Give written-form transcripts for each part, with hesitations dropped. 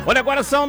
Olha, agora são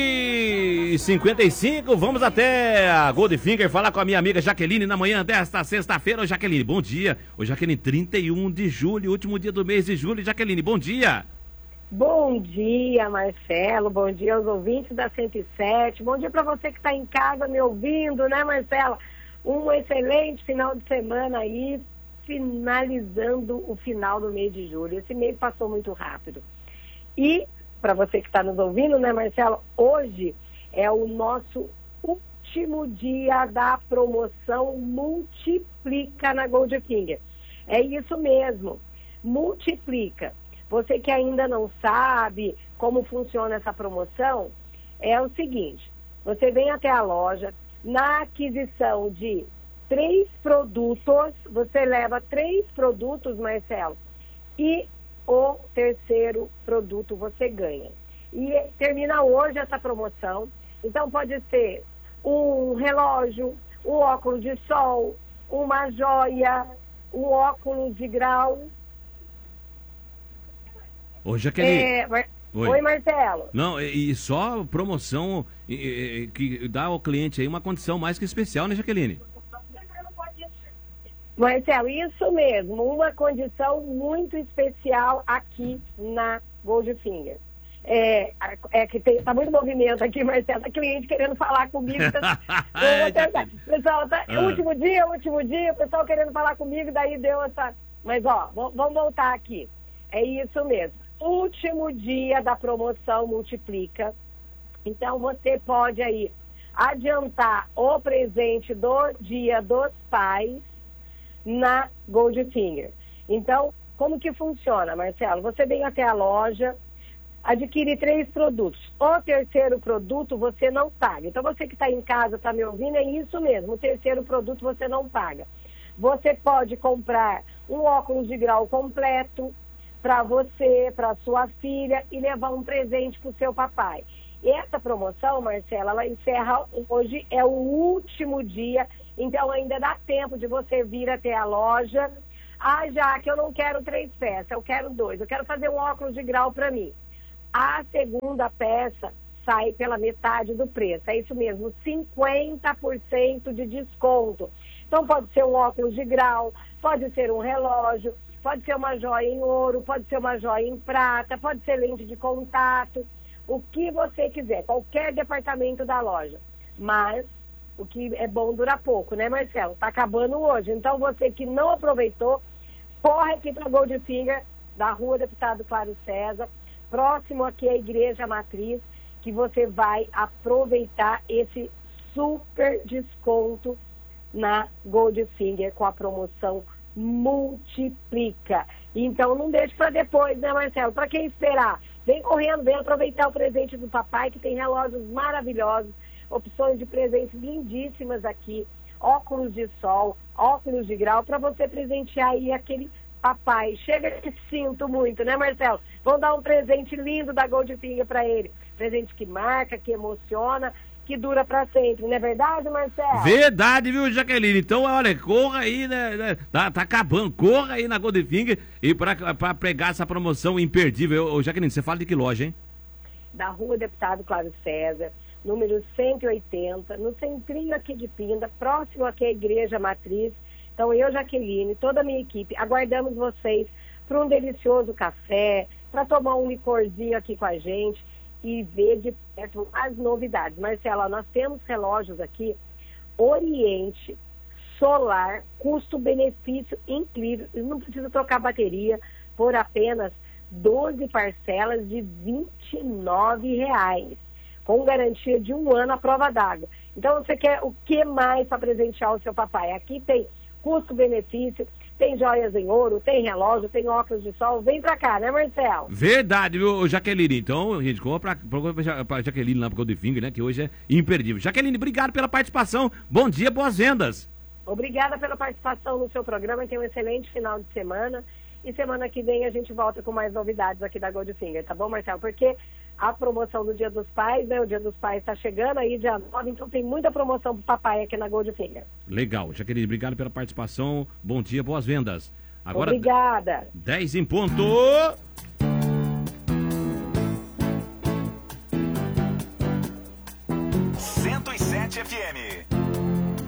9h55, vamos até a Goldfinger falar com a minha amiga Jaqueline na manhã desta sexta-feira. Ô Jaqueline, bom dia. Ô Jaqueline, 31 de julho, último dia do mês de julho. Jaqueline, bom dia. Bom dia, Marcelo, bom dia aos ouvintes da 107, bom dia para você que está em casa me ouvindo, né, Marcela? Um excelente final de semana aí, finalizando o final do mês de julho. Esse mês passou muito rápido. E para você que está nos ouvindo, né, Marcelo, hoje é o nosso último dia da promoção Multiplica na Goldfinger. É isso mesmo, multiplica. Você que ainda não sabe como funciona essa promoção, é o seguinte, você vem até a loja, na aquisição de 3 produtos, você leva 3 produtos, Marcelo, e o terceiro produto você ganha. E termina hoje essa promoção. Então pode ser um relógio, um óculos de sol, uma joia, um óculos de grau. Ô, Jaqueline. Oi, Marcelo. Não, e só promoção que dá ao cliente aí uma condição mais que especial, né, Jaqueline? Marcelo, isso mesmo, uma condição muito especial aqui na Goldfinger. Que tá muito movimento aqui, Marcelo, tá cliente querendo falar comigo. Pessoal, último dia, o pessoal querendo falar comigo, daí deu essa... Mas, ó, vamos voltar aqui. É isso mesmo. Último dia da promoção Multiplica. Então, você pode aí adiantar o presente do Dia dos Pais na Goldfinger. Então, como que funciona, Marcelo? Você vem até a loja, adquire 3 produtos. O terceiro produto você não paga. Então, você que está em casa, está me ouvindo, é isso mesmo. O terceiro produto você não paga. Você pode comprar um óculos de grau completo para você, para sua filha e levar um presente para o seu papai. E essa promoção, Marcela, ela encerra hoje, é o último dia, então ainda dá tempo de você vir até a loja. Já que eu não quero 3 peças, eu quero 2, eu quero fazer um óculos de grau para mim. A segunda peça sai pela metade do preço, é isso mesmo, 50% de desconto. Então pode ser um óculos de grau, pode ser um relógio, pode ser uma joia em ouro, pode ser uma joia em prata, pode ser lente de contato, o que você quiser, qualquer departamento da loja. Mas o que é bom dura pouco, né, Marcelo? Tá acabando hoje. Então você que não aproveitou, corre aqui para Goldfinger, da Rua Deputado Claro César, próximo aqui à Igreja Matriz, que você vai aproveitar esse super desconto na Goldfinger com a promoção Multiplica. Então não deixe para depois, né, Marcelo? Para quem esperar? Vem correndo, vem aproveitar o presente do papai, que tem relógios maravilhosos, opções de presentes lindíssimas aqui, óculos de sol, óculos de grau, para você presentear aí aquele papai. Chega que sinto muito, né, Marcelo? Vamos dar um presente lindo da Goldfinger para ele. Presente que marca, que emociona, que dura para sempre, não é verdade, Marcelo? Verdade, viu, Jaqueline? Então, olha, corra aí, né? Tá acabando, corra aí na Goldfinger e pra pregar essa promoção imperdível. Ô, Jaqueline, você fala de que loja, hein? Da Rua Deputado Claro César, número 180, no centrinho aqui de Pinda, próximo aqui à Igreja Matriz. Então, eu, Jaqueline, toda a minha equipe, aguardamos vocês para um delicioso café, para tomar um licorzinho aqui com a gente e ver de perto as novidades. Marcela, nós temos relógios aqui, Oriente, solar, custo-benefício incrível, não precisa trocar bateria, por apenas 12 parcelas de R$29, com garantia de 1 ano à prova d'água. Então você quer o que mais para presentear o seu papai? Aqui tem custo-benefício, tem joias em ouro, tem relógio, tem óculos de sol. Vem pra cá, né, Marcelo? Verdade, viu, Jaqueline? Então, gente, compra pra Jaqueline lá pro Goldfinger, né, que hoje é imperdível. Jaqueline, obrigado pela participação. Bom dia, boas vendas. Obrigada pela participação no seu programa. Tenha um excelente final de semana. E semana que vem a gente volta com mais novidades aqui da Goldfinger, tá bom, Marcelo? Porque a promoção do Dia dos Pais, né? O Dia dos Pais está chegando aí, dia 9, então tem muita promoção pro papai aqui na Goldfinger. Legal. Jaqueline, obrigado pela participação. Bom dia, boas vendas. Agora, obrigada. 10 em ponto. 107 FM.